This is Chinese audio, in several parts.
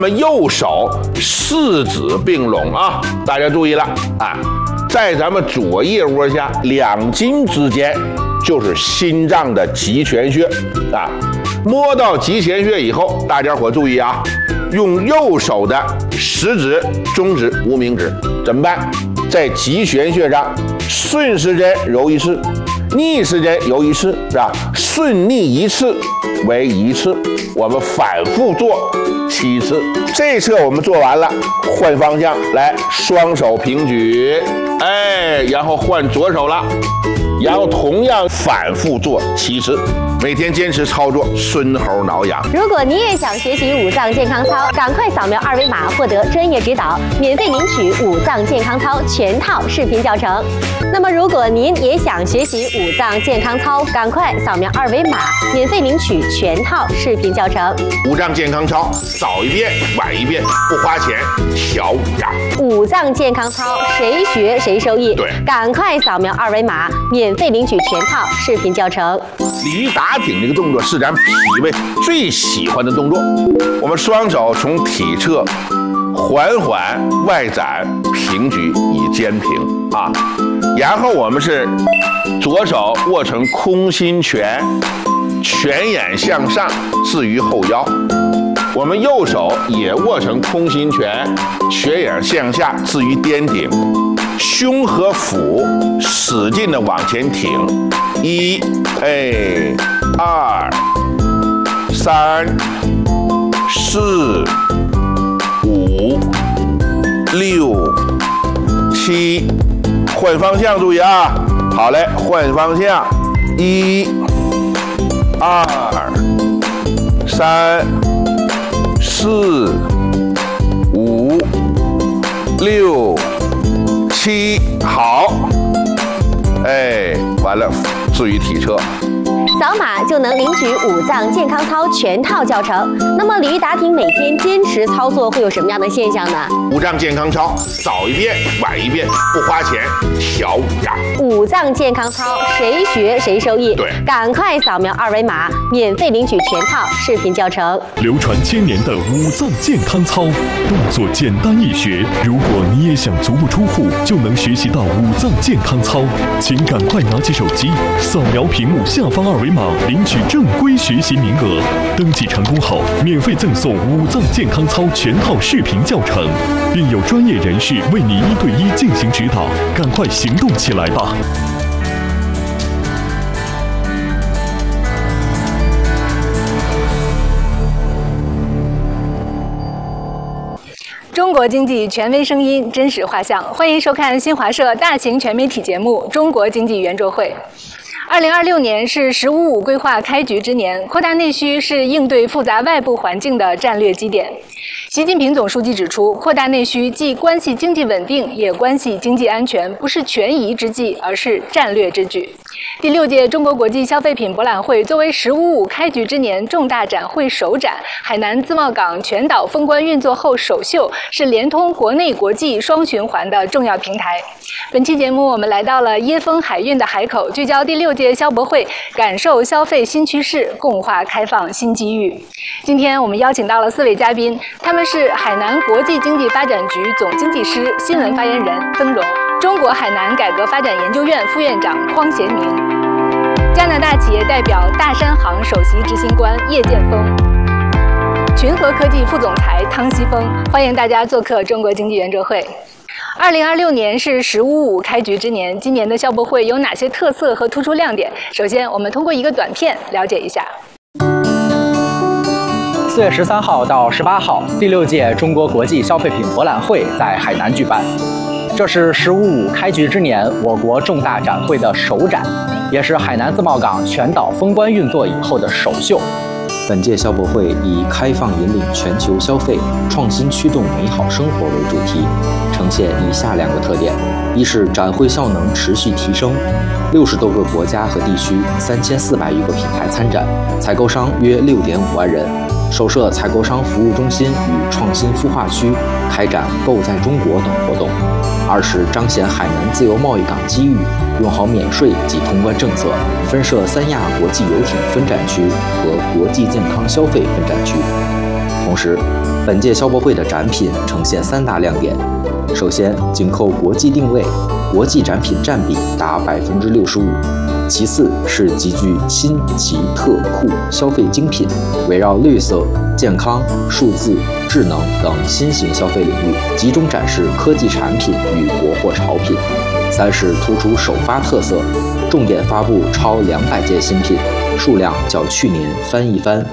那么右手四指并拢啊，大家注意了啊，在咱们左腋窝下2筋之间就是心脏的极泉穴啊。摸到极泉穴以后，大家伙注意啊，用右手的食指、中指、无名指怎么办？在极泉穴上顺时针揉1次，逆时针揉1次，是吧？顺逆1次为1次，我们反复做7次。这一侧我们做完了，换方向来，双手平举，哎，然后换左手了，然后同样反复做7次。每天坚持操作，孙猴挠痒。 如果你也想学习五脏健康操，赶快扫描2维码获得专业指导，免费领取五脏健康操全套视频教程。那么，如果您也想学习五脏健康操，赶快扫描2维码，免费领取全套视频教程。 五脏健康操，早一遍晚一遍，不花钱，小五脏。 五脏健康操，谁学谁受益。 对， 赶快扫描2维码，免费领取全套视频教程。 鲤鱼打挺这个动作是咱脾胃最喜欢的动作。我们双手从体侧缓缓外展平举以肩平啊，然后我们是左手握成空心拳，拳眼向上置于后腰。我们右手也握成空心拳，拳眼向下置于颠顶，胸和腹使劲的往前挺。1，2，3，4，5，6，7，换方向，注意啊！好嘞，换方向，1，2，3，4，5，6，7，好，哎，完了，置于体侧。 扫码就能领取五脏健康操全套教程。那么鲤鱼打挺每天坚持操作会有什么样的现象呢？ 五脏健康操，早一遍晚一遍，不花钱，小五脏。 五脏健康操，谁学谁受益。 对， 赶快扫描2维码，免费领取全套视频教程。 流传1000年的五脏健康操，动作简单易学。如果你也想足不出户就能学习到五脏健康操，请赶快拿起手机，扫描屏幕下方2维码，领取正规学习名额。登记成功后，免费赠送五脏健康操全套视频教程，并有专业人士为你1对1进行指导。赶快行动起来吧！ 中国经济权威声音，真实画像，欢迎收看新华社大型全媒体节目《中国经济圆桌会》。2026年是“十五五”规划开局之年，扩大内需是应对复杂外部环境的战略基点。习近平总书记指出，扩大内需既关系经济稳定，也关系经济安全，不是权宜之计，而是战略之举。第6届中国国际消费品博览会作为“十五五”开局之年重大展会首展，海南自贸港全岛封关运作后首秀，是联通国内国际双循环的重要平台。本期节目，我们来到了椰风海运的海口，聚焦第6届消博会，感受消费新趋势，共话开放新机遇。今天我们邀请到了4位嘉宾，他们是海南国际经济发展局总经济师、新闻发言人曾荣，中国海南改革发展研究院副院长匡贤明，加拿大企业代表大山行首席执行官叶剑锋，群和科技副总裁汤西峰。欢迎大家做客中国经济圆桌会。2026年是“十五五”开局之年，今年的消博会有哪些特色和突出亮点？首先，我们通过一个短片了解一下。 4月13号到18号，第6届中国国际消费品博览会在海南举办。这是“十五五”开局之年我国重大展会的首展，也是海南自贸港全岛封关运作以后的首秀。 本届消博会以开放引领全球消费、创新驱动美好生活为主题，呈现以下2个特点：一是展会效能持续提升，60多个国家和地区，3400余个品牌参展，采购商约6.5万人。首设采购商服务中心与创新孵化区，开展购在中国等活动。2是彰显海南自由贸易港机遇，用好免税及通关政策，分设3亚国际游艇分展区和国际健康消费分展区。同同时，本届消博会的展品呈现3大亮点。首先，紧扣国际定位，国际展品占比达65%。其次是极具新奇特酷消费精品，围绕绿色、健康、数字、智能等新型消费领域，集中展示科技产品与国货潮品。三是突出首发特色，重点发布超200件新品，数量较去年翻一番。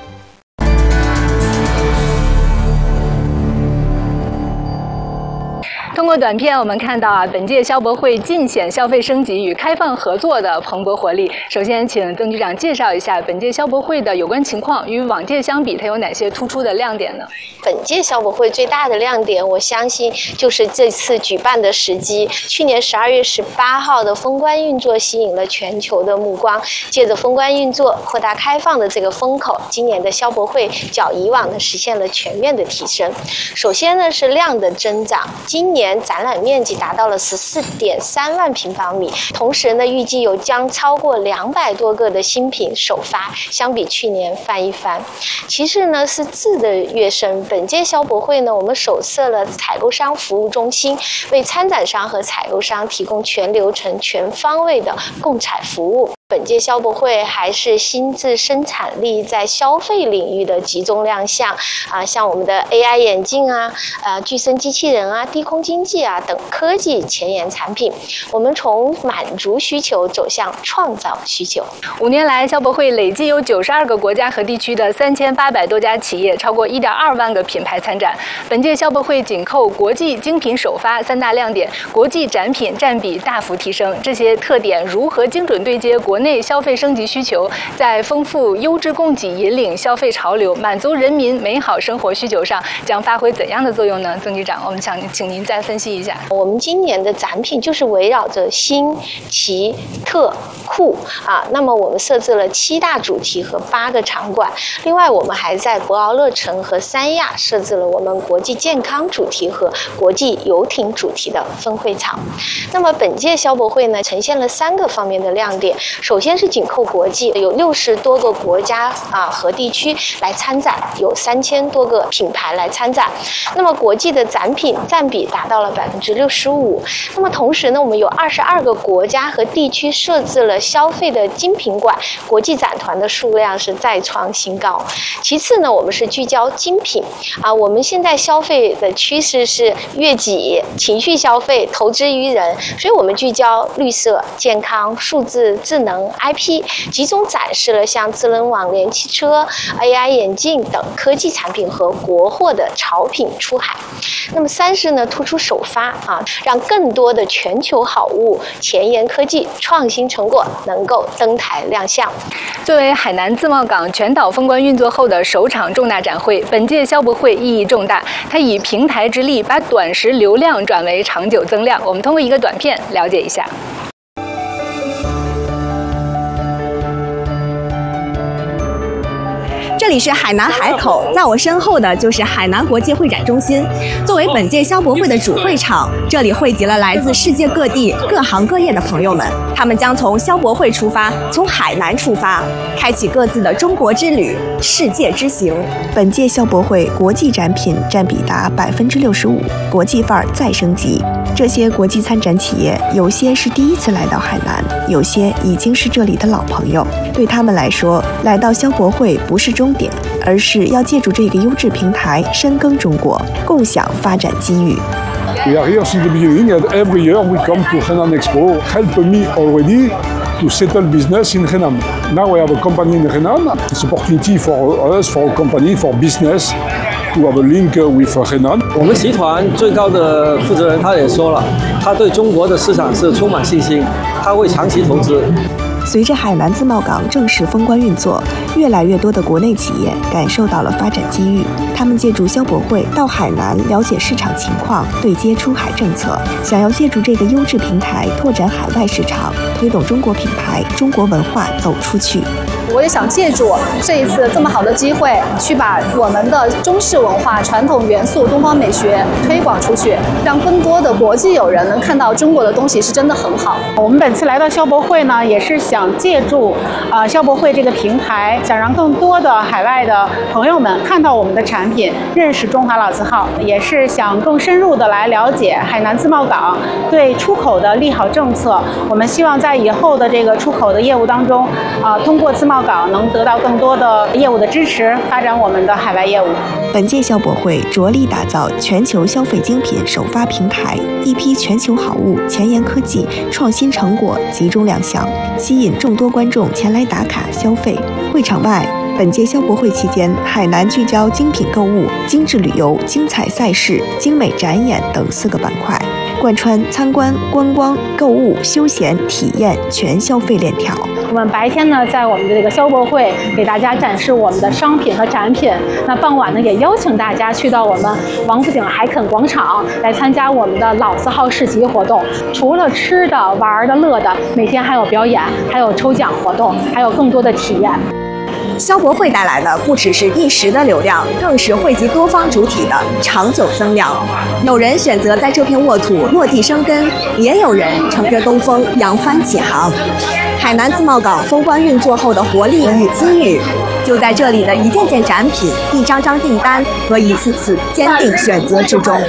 通过短片，我们看到本届消博会尽显消费升级与开放合作的蓬勃活力。首先，请曾局长介绍一下本届消博会的有关情况，与往届相比，它有哪些突出的亮点呢？ 本届消博会最大的亮点，我相信就是这次举办的时机。去年12月18号的封关运作吸引了全球的目光，借着封关运作扩大开放的这个风口，今年的消博会较以往的实现了全面的提升。首先呢是量的增长，今年展览面积达到了14.3万平方米，同时呢，预计有将超过200多个的新品首发，相比去年翻一番。其次呢，是质的跃升。本届消博会呢，我们首设了采购商服务中心，为参展商和采购商提供全流程、全方位的供采服务。本届消博会还是新质生产力在消费领域的集中亮相像我们的 AI 眼镜具身机器人低空经济等科技前沿产品，我们从满足需求走向创造需求。 5年来，消博会累计有92个国家和地区的3800多家企业，超过1.2万个品牌参展。本届消博会紧扣国际精品首发3大亮点，国际展品占比大幅提升。这些特点如何精准对接国内消费升级需求，在丰富优质供给、引领消费潮流、满足人民美好生活需求上，将发挥怎样的作用呢？曾局长，我们想请您再分析一下。 我们今年的展品就是围绕着新、奇、特、酷那么我们设置了7大主题和8个场馆，另外我们还在博鳌乐城和三亚设置了我们国际健康主题和国际游艇主题的分会场。那么本届消博会呢，呈现了3个方面的亮点。首先是紧扣国际，有60多个国家和地区来参展，有3000多个品牌来参展。那么国际的展品占比达到了65%。那么同时呢，我们有22个国家和地区设置了消费的精品馆，国际展团的数量是再创新高。其次呢，我们是聚焦精品我们现在消费的趋势是悦己、情绪消费、投资于人，所以我们聚焦绿色、健康、数字、智能、IP， 集中展示了像智能网联汽车、AI 眼镜等科技产品和国货的潮品出海。那么3是呢，突出首发让更多的全球好物、前沿科技、创新成果能够登台亮相。 作为海南自贸港全岛封关运作后的首场重大展会，本届消博会意义重大，它以平台之力把短时流量转为长久增量。我们通过一个短片了解一下。 这里是海南海口，在我身后的就是海南国际会展中心。作为本届消博会的主会场，这里汇集了来自世界各地各行各业的朋友们，他们将从消博会出发，从海南出发，开启各自的中国之旅、世界之行。 本届消博会国际展品占比达65%，国际范儿再升级。这些国际参展企业，有些是第一次来到海南，有些已经是这里的老朋友。对他们来说，来到消博会不是终点，而是要借助这个优质平台深耕中国，共享发展机遇。 We are here since the beginning, and every year we come to Henan Expo. Help me already to settle business in Henan. Now we have a company in Henan. It's an opportunity for us, for our company, for business, to have a link with Henan. 我们集团最高的负责人他也说了，他对中国的市场是充满信心，他会长期投资。 随着海南自贸港正式封关运作，越来越多的国内企业感受到了发展机遇。他们借助消博会到海南了解市场情况，对接出海政策，想要借助这个优质平台拓展海外市场，推动中国品牌、中国文化走出去。 我也想借助这一次这么好的机会，去把我们的中式文化、传统元素、东方美学推广出去，让更多的国际友人能看到中国的东西是真的很好。 我们本次来到消博会呢，也是想借助消博会这个平台，想让更多的海外的朋友们看到我们的产品，认识中华老字号，也是想更深入的来了解海南自贸港对出口的利好政策。我们希望在以后的这个出口的业务当中，通过自贸港能得到更多的业务的支持，发展我们的海外业务。 本届消博会着力打造全球消费精品首发平台，一批全球好物、前沿科技、创新成果集中亮相，吸引众多观众前来打卡消费。会场外，本届消博会期间，海南聚焦精品购物、精致旅游、精彩赛事、精美展演等4个板块，贯穿参观、观光、购物、休闲、体验全消费链条。 我们白天呢，在我们的这个消博会给大家展示我们的商品和展品。那傍晚呢，也邀请大家去到我们王府井海垦广场来参加我们的老字号市集活动。除了吃的、玩的、乐的，每天还有表演，还有抽奖活动，还有更多的体验。 消博会带来的不只是一时的流量，更是汇集多方主体的长久增量。有人选择在这片沃土落地生根，也有人乘着东风扬帆起航。海南自贸港风光运作后的活力与机遇，就在这里的一件件展品、一张张订单和一次次坚定选择之中。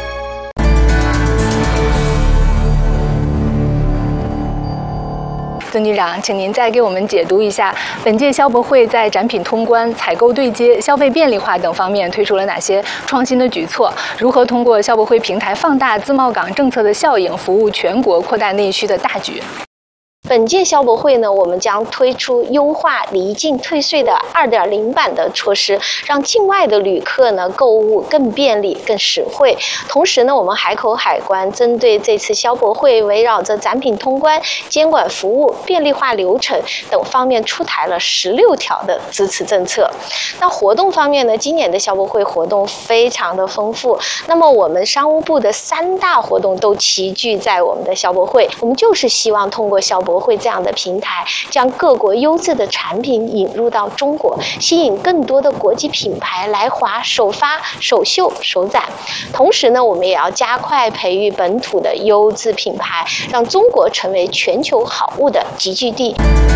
孙局长，请您再给我们解读一下，本届消博会在展品通关、采购对接、消费便利化等方面推出了哪些创新的举措？如何通过消博会平台放大自贸港政策的效应，服务全国、扩大内需的大局？ 本届消博会呢，我们将推出优化离境退税的2.0版的措施，让境外的旅客呢购物更便利、更实惠。同时呢，我们海口海关针对这次消博会围绕着展品通关、监管服务、便利化流程等方面出台了16条的支持政策。那活动方面呢，今年的消博会活动非常的丰富。那么我们商务部的3大活动都齐聚在我们的消博会，我们就是希望通过消博会这样的平台，将各国优质的产品引入到中国，吸引更多的国际品牌来华首发、首秀、首展。同时呢，我们也要加快培育本土的优质品牌，让中国成为全球好物的集聚地。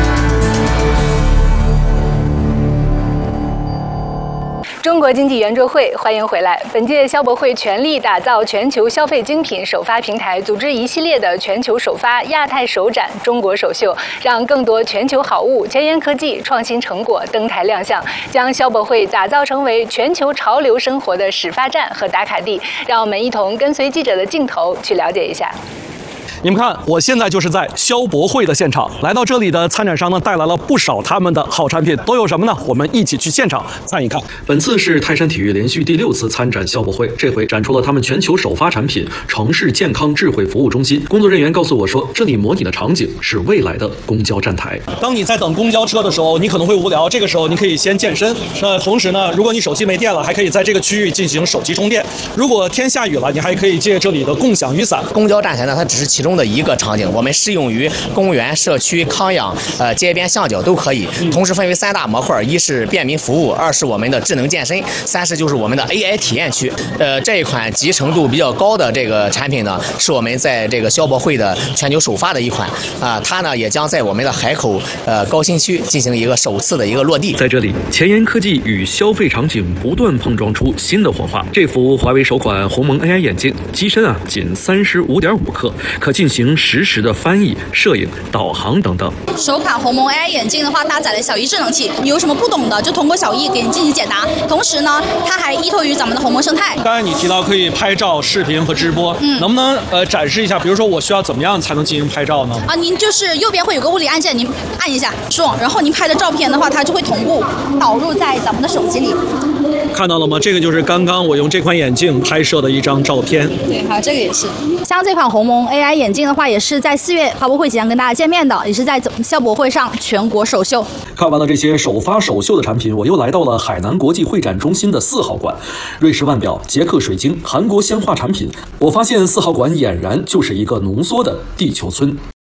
中国经济圆桌会，欢迎回来。本届消博会全力打造全球消费精品首发平台，组织一系列的全球首发、亚太首展、中国首秀，让更多全球好物、前沿科技、创新成果登台亮相，将消博会打造成为全球潮流生活的始发站和打卡地。让我们一同跟随记者的镜头去了解一下。 你们看，我现在就是在消博会的现场，来到这里的参展商呢，带来了不少他们的好产品，都有什么呢？我们一起去现场看一看。本次是泰山体育连续第6次参展消博会，这回展出了他们全球首发产品——城市健康智慧服务中心。工作人员告诉我说，这里模拟的场景是未来的公交站台。当你在等公交车的时候，你可能会无聊，这个时候你可以先健身。同时呢，如果你手机没电了，还可以在这个区域进行手机充电。如果天下雨了，你还可以借这里的共享雨伞。 公交站台呢，它只是其中的一个场景，我们适用于公园、社区、康养、街边巷角都可以。同时分为3大模块：一是便民服务，2是我们的智能健身，3是就是我们的 AI 体验区。这一款集成度比较高的这个产品呢，是我们在这个消博会的全球首发的一款它呢也将在我们的海口高新区进行一个首次的一个落地。 在这里，前沿科技与消费场景不断碰撞出新的火花。这幅华为首款鸿蒙 AI 眼镜，机身仅35.5克，可进行实时的翻译、摄影、导航等等。 首款鸿蒙 AI 眼镜的话，搭载了小艺智能器，你有什么不懂的，就通过小艺给你进行解答。同时呢，它还依托于咱们的鸿蒙生态。 刚才你提到可以拍照、视频和直播，能不能展示一下？比如说我需要怎么样才能进行拍照呢？ 您就是右边会有个物理按键，您按一下送，然后您拍的照片的话，它就会同步导入在咱们的手机里。 看到了吗？这个就是刚刚我用这款眼镜拍摄的一张照片。 对，还有这个也是。像这款鸿蒙 AI 眼镜的话，也是在4月发布会即将跟大家见面的，也是在消博会上全国首秀。 看完了这些首发首秀的产品，我又来到了海南国际会展中心的4号馆，瑞士腕表、捷克水晶、韩国鲜化产品。我发现4号馆俨然就是一个浓缩的地球村。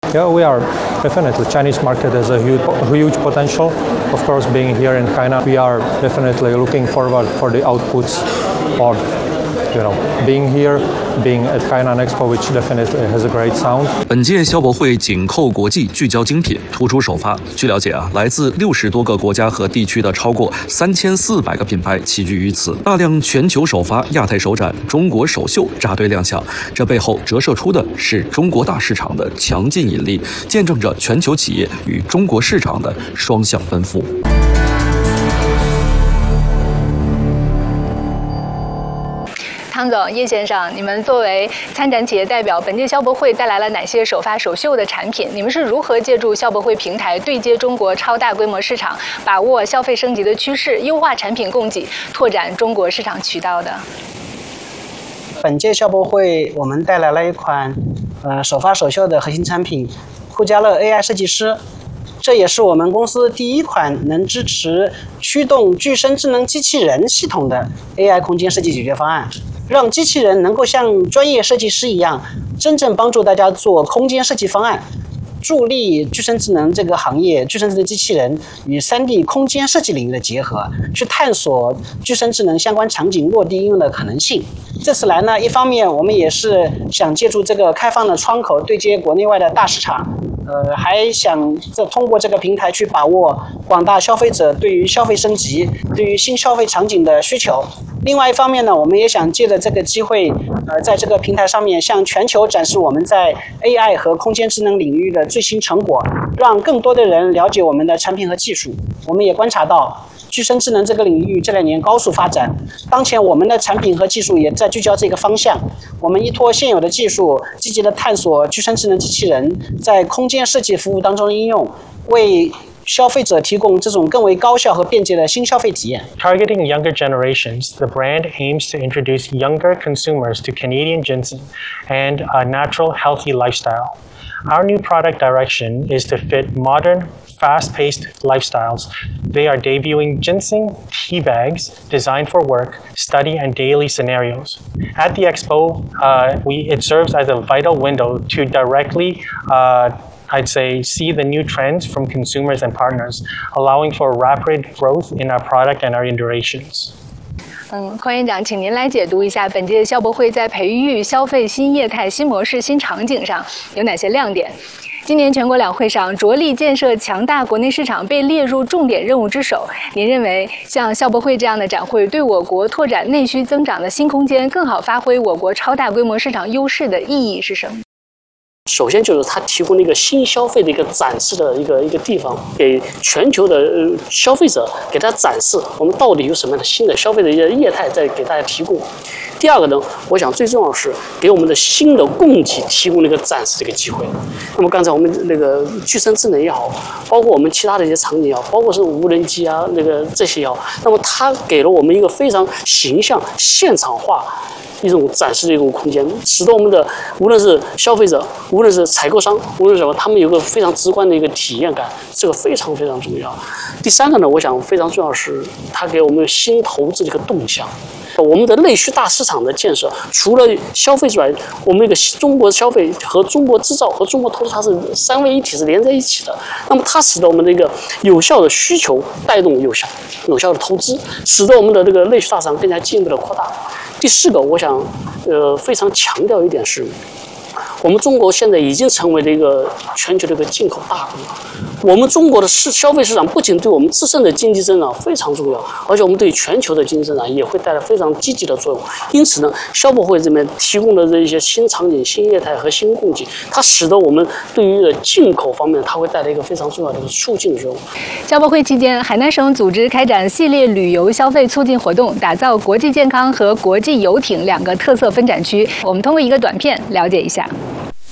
Yeah, we are definitely. Chinese market has a huge potential. Of course, being here in Hainan, we are definitely looking forward for the outputs of, being here, being at Hainan Expo, which definitely has a great sound. 本届消博会紧扣国际，聚焦精品，突出首发。据了解来自60多个国家和地区的超过3400个品牌齐聚于此，大量全球首发、亚太首展、中国首秀扎堆亮相。这背后折射出的是中国大市场的强劲引力，见证着全球企业与中国市场的双向奔赴。 汤总、叶先生，你们作为参展企业代表，本届消博会带来了哪些首发首秀的产品？你们是如何借助消博会平台对接中国超大规模市场，把握消费升级的趋势，优化产品供给，拓展中国市场渠道的？ 本届消博会我们带来了一款首发首秀的核心产品酷家乐 AI 设计师。这也是我们公司第一款能支持驱动具身智能机器人系统的 AI 空间设计解决方案，让机器人能够像专业设计师一样，真正帮助大家做空间设计方案，助力具身智能这个行业，具身智能机器人与 3D 空间设计领域的结合，去探索具身智能相关场景落地应用的可能性。这次来呢，一方面我们也是想借助这个开放的窗口对接国内外的大市场，还想通过这个平台去把握广大消费者对于消费升级、对于新消费场景的需求。另外一方面呢，我们也想借着这个机会，在这个平台上面向全球展示我们在 AI 和空间智能领域的最新成果，让更多的人了解我们的产品和技术。我们也观察到，具身智能这个领域这2年高速发展，当前我们的产品和技术也在聚焦这个方向。我们依托现有的技术，积极的探索具身智能机器人在空间设计服务当中的应用，为消费者提供这种更为高效和便捷的新消费体验。 Targeting younger generations, the brand aims to introduce younger consumers to Canadian ginseng and a natural, healthy lifestyle. Our new product direction is to fit modern, fast-paced lifestyles. They are debuting ginseng tea bags designed for work, study, and daily scenarios. At the expo, it serves as a vital window to directly I'd say see the new trends from consumers and partners, allowing for rapid growth in our product and our iterations. 匡院长，请您来解读一下本届消博会在培育消费新业态、新模式、新场景上有哪些亮点？今年全国两会上，着力建设强大国内市场被列入重点任务之首。您认为，像消博会这样的展会，对我国拓展内需增长的新空间，更好发挥我国超大规模市场优势的意义是什么？ 首先就是它提供了一个新消费的一个展示的一个地方，给全球的消费者给大家展示我们到底有什么样的新的消费的一些业态在给大家提供。第二个呢，我想最重要的是给我们的新的供给提供了一个展示的一个机会。那么刚才我们那个具身智能也好，包括我们其他的一些场景也好，包括是无人机啊这些也好，那么它给了我们一个非常形象、现场化一种展示的一种空间，使得我们的无论是消费者，无论是采购商，无论是什么，他们有个非常直观的一个体验感，这个非常非常重要。第三个呢，我想非常重要的是，它给我们新投资的一个动向。我们的内需大市场的建设，除了消费之外，我们一个中国消费和中国制造和中国投资，它是3位一体，是连在一起的。那么它使得我们的一个有效的需求带动有效的投资，使得我们的这个内需大市场更加进一步的扩大。第四个，我想非常强调一点是，我们中国现在已经成为了一个全球的一个进口大国。我们中国的消费市场不仅对我们自身的经济增长非常重要，而且我们对全球的经济增长也会带来非常积极的作用。因此呢，消博会这边提供的这一些新场景、新业态和新供给，它使得我们对于进口方面，它会带来一个非常重要的促进作用。 消博会期间，海南省组织开展系列旅游消费促进活动，打造国际健康和国际游艇2个特色分展区。我们通过一个短片了解一下。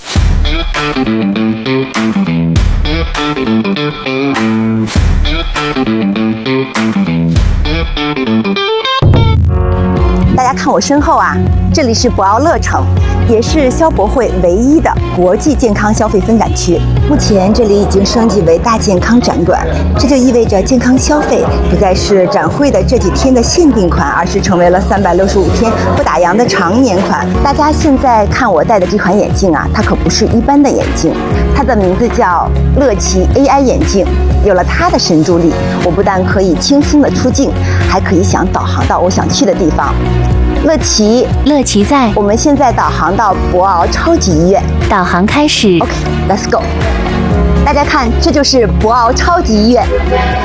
大家看我身后啊，这里是博鳌乐城，也是消博会唯一的国际健康消费分展区。目前这里已经升级为大健康展馆，这就意味着健康消费不再是展会的这几天的限定款，而是成为了365天不打烊的常年款。大家现在看我戴的这款眼镜啊，它可不是一般的眼镜， 它的名字叫乐奇 AI 眼镜。有了它的神助力，我不但可以轻松的出境，还可以想导航到我想去的地方。乐奇在，我们现在导航到博鳌超级医院， 导航开始。 OK，Let's go。大家看，这就是博鳌超级医院。